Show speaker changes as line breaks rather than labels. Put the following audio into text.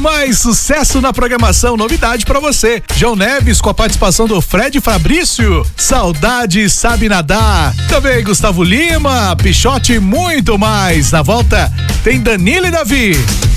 mais sucesso na programação, novidade pra você. João Neves com a participação do Fred Fabrício, Saudade Sabe Nadar. Também Gustavo Lima, Pichote e muito mais. Na volta tem Danilo e Davi.